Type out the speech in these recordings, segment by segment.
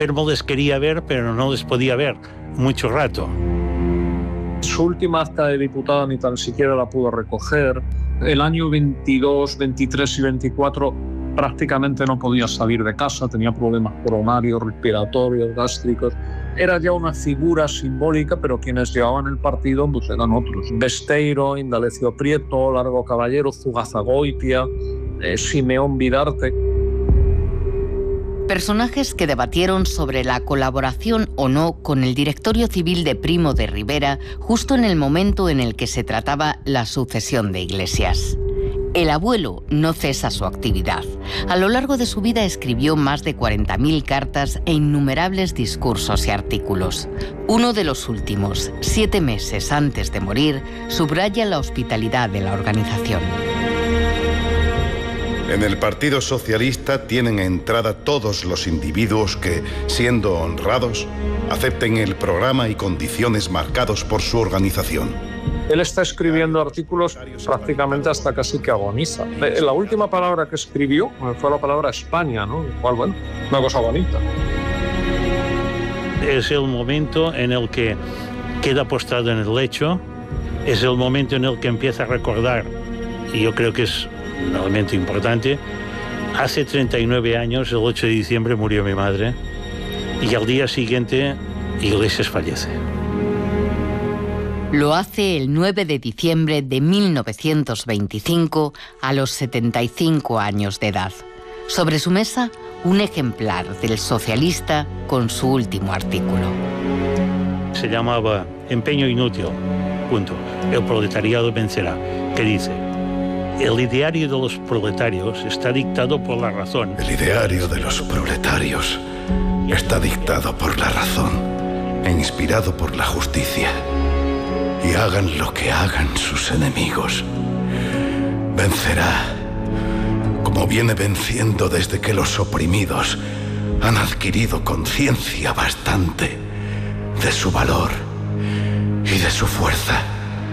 Hermo les quería ver, pero no les podía ver mucho rato. Su última acta de diputada ni tan siquiera la pudo recoger. El año 22, 23 y 24 prácticamente no podía salir de casa, tenía problemas coronarios, respiratorios, gástricos. Era ya una figura simbólica, pero quienes llevaban el partido pues eran otros. Besteiro, Indalecio Prieto, Largo Caballero, Zugazagoitia, Simeón Vidarte. Personajes que debatieron sobre la colaboración o no con el directorio civil de Primo de Rivera justo en el momento en el que se trataba la sucesión de Iglesias. El abuelo no cesa su actividad. A lo largo de su vida escribió más de 40.000 cartas e innumerables discursos y artículos. Uno de los últimos, 7 meses antes de morir, subraya la hospitalidad de la organización. En el Partido Socialista tienen entrada todos los individuos que, siendo honrados, acepten el programa y condiciones marcados por su organización. Él está escribiendo artículos prácticamente hasta casi que agoniza. La última palabra que escribió fue la palabra España, ¿no? Igual, bueno, una cosa bonita. Es el momento en el que queda postrado en el lecho, es el momento en el que empieza a recordar, y yo creo que es un elemento importante. Hace 39 años, el 8 de diciembre, murió mi madre y al día siguiente Iglesias fallece. Lo hace el 9 de diciembre de 1925 a los 75 años de edad. Sobre su mesa, un ejemplar del Socialista con su último artículo. Se llamaba Empeño inútil, punto. El proletariado vencerá, que dice: el ideario de los proletarios está dictado por la razón. El ideario de los proletarios está dictado por la razón e inspirado por la justicia. Y hagan lo que hagan sus enemigos, vencerá, como viene venciendo desde que los oprimidos han adquirido conciencia bastante de su valor y de su fuerza.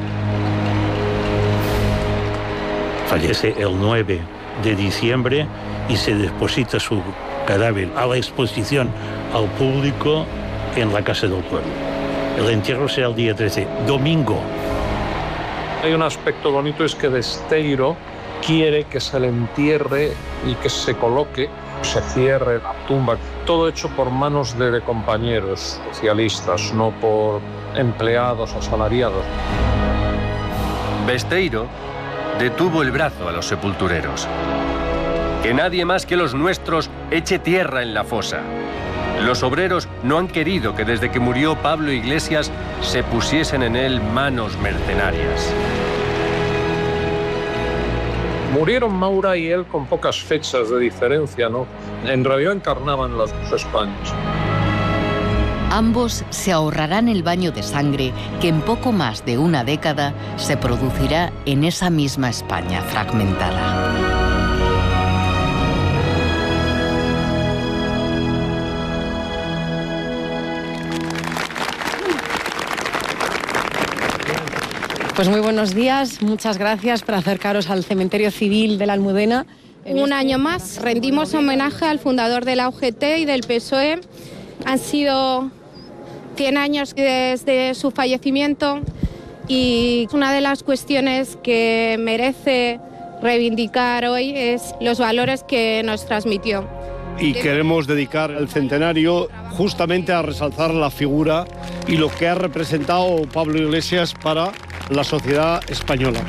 Fallece el 9 de diciembre y se deposita su cadáver a la exposición al público en la Casa del Pueblo. El entierro será el día 13, domingo. Hay un aspecto bonito, es que Besteiro quiere que se le entierre y que se coloque, se cierre la tumba, todo hecho por manos de compañeros socialistas, no por empleados asalariados. Besteiro detuvo el brazo a los sepultureros. Que nadie más que los nuestros eche tierra en la fosa. Los obreros no han querido que desde que murió Pablo Iglesias se pusiesen en él manos mercenarias. Murieron Maura y él con pocas fechas de diferencia, ¿no? En realidad encarnaban las dos Españas. Ambos se ahorrarán el baño de sangre que en poco más de una década se producirá en esa misma España fragmentada. Pues muy buenos días, muchas gracias por acercaros al Cementerio Civil de la Almudena. Un año más rendimos homenaje al fundador de la UGT y del PSOE. Han sido 100 años desde su fallecimiento y una de las cuestiones que merece reivindicar hoy es los valores que nos transmitió. Y queremos dedicar el centenario justamente a resaltar la figura y lo que ha representado Pablo Iglesias para la sociedad española.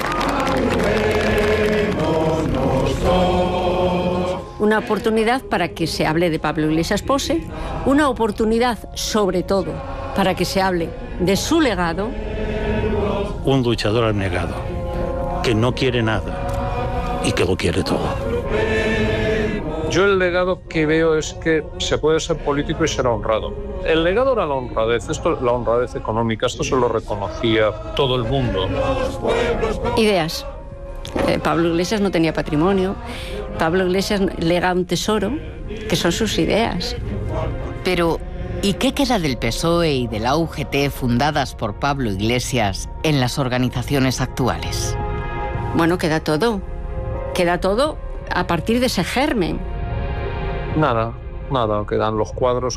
Una oportunidad para que se hable de Pablo Iglesias Pose, una oportunidad sobre todo para que se hable de su legado. Un luchador abnegado, que no quiere nada y que lo quiere todo. Yo el legado que veo es que se puede ser político y ser honrado. El legado era la honradez, la honradez económica, esto se lo reconocía todo el mundo. Ideas. Pablo Iglesias no tenía patrimonio. Pablo Iglesias lega un tesoro, que son sus ideas. Pero, ¿y qué queda del PSOE y de la UGT fundadas por Pablo Iglesias en las organizaciones actuales? Bueno, queda todo. Queda todo a partir de ese germen. Nada, Nada, quedan los cuadros